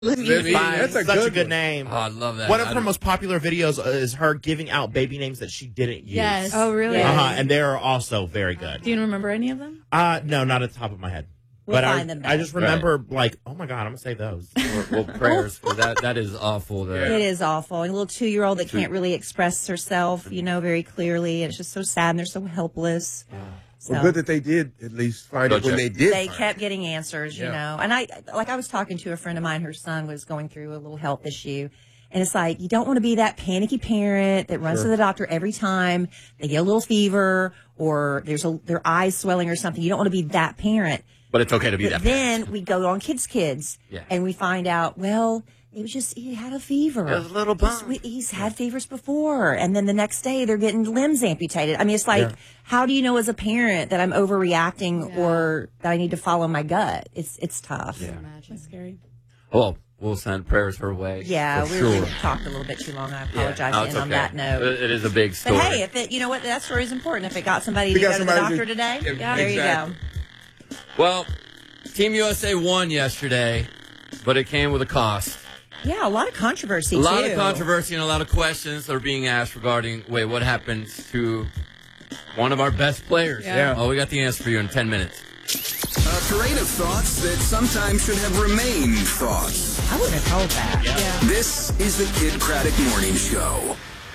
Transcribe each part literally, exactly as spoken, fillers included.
Vivian, that's a such good a good one. name. Oh, I love that. One of I her don't- most popular videos is her giving out baby names that she didn't use. Yes. Oh, really? Yes. Uh-huh, and they're also very good. Do you remember any of them? Uh, no, not at the top of my head. We'll but find I, them I though. just remember, like, oh my God, I'm going to say those. Well, prayers, 'cause that, that is awful. There. It is awful. And a little two-year-old that can't really express herself, you know, very clearly. And it's just so sad, and they're so helpless. So Well, good that they did at least find Go it when check. they did. they find kept getting answers, you Yeah. know. And I, like, I was talking to a friend of mine. Her son was going through a little health issue. And it's like, you don't want to be that panicky parent that runs Sure. to the doctor every time they get a little fever or there's a, their eyes swelling or something. You don't want to be that parent. But it's okay to be But that. then we go on Kids Kids, Yeah. and we find out, well, it was just, he had a fever. It was a little bump. He's, he's had fevers before. And then the next day, they're getting limbs amputated. I mean, it's like, Yeah. how do you know as a parent that I'm overreacting Yeah. or that I need to follow my gut? It's it's tough. Yeah. Imagine. Scary. Well, we'll send prayers her way. Yeah, for we, sure. we talked a little bit too long. I Yeah. apologize No, to it's end on okay. that note. It, it is a big story. But hey, if it, you know what, that story is important. If it got somebody If to it got go to the somebody doctor to- today, Yeah, there exactly. you go. Well, Team U S A won yesterday, but it came with a cost. Yeah, a lot of controversy A lot too. of controversy and a lot of questions are being asked regarding, wait, what happens to one of our best players? Yeah. Oh, we got the answer for you in ten minutes. A parade of thoughts that sometimes should have remained thoughts. I wouldn't have told that. Yeah. This is the Kid Craddock Morning Show.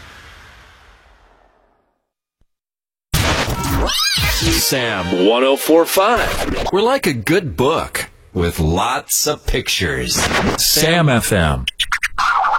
Sam one oh four point five. We're like a good book with lots of pictures. Sam F M.